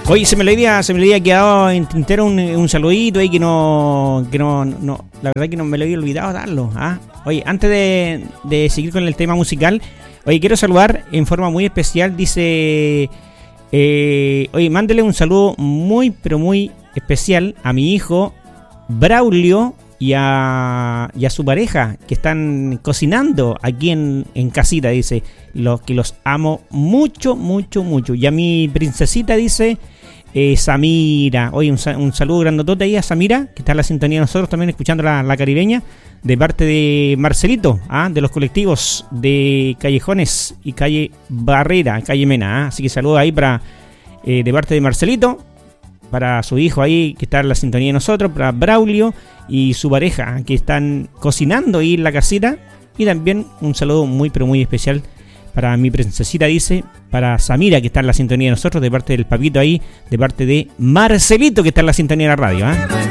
Oye, se me le había quedado en tintero un saludito ahí que no, la verdad que no me lo había olvidado darlo. Oye, antes de seguir con el tema musical, oye, quiero saludar en forma muy especial, dice, oye, mándele un saludo muy, pero muy especial a mi hijo Braulio y a su pareja que están cocinando aquí en casita, dice, que los amo mucho, mucho, mucho. Y a mi princesita, dice, Samira. Oye, un saludo grandotote ahí a Samira, que está en la sintonía de nosotros también escuchando la caribeña, de parte de Marcelito, de los colectivos de Callejones y Calle Barrera, Calle Mena. Así que saludo ahí para de parte de Marcelito, para su hijo ahí que está en la sintonía de nosotros, para Braulio y su pareja que están cocinando ahí en la casita. Y también un saludo muy pero muy especial para mi princesita, dice, para Samira que está en la sintonía de nosotros, de parte del papito ahí, de parte de Marcelito que está en la sintonía de la radio.